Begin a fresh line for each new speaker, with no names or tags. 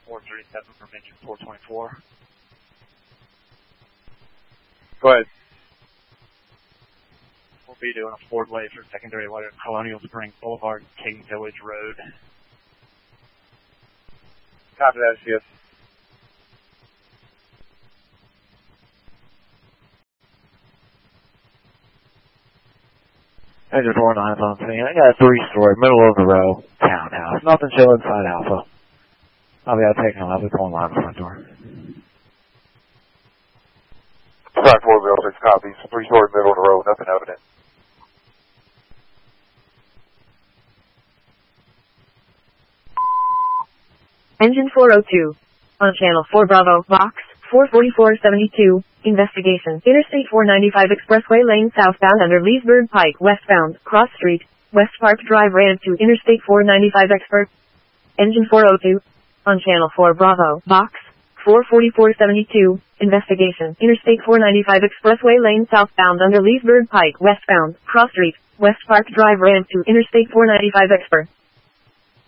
437 from engine 424.
Go ahead.
We'll be doing a forward-way for secondary letter Colonial Springs Boulevard, King Village Road.
Copy that, CS.
Engine 49's on scene. I got a 3-story, middle of the row townhouse. Nothing show inside Alpha. I'll be out taking him. I'll be pulling out the front door.
Track 406 copies. 3-story, middle of the row. Nothing evident.
Engine 402. On channel 4 Bravo, box 44472. Investigation. Interstate 495 Expressway lane southbound under Leesburg Pike westbound, cross street, West Park Drive rated to Interstate 495 expert. Engine 402. On channel 4 Bravo, box 44472. Investigation. Interstate 495 Expressway lane southbound under Leesburg Pike westbound, cross street, West Park Drive rated to Interstate 495 expert.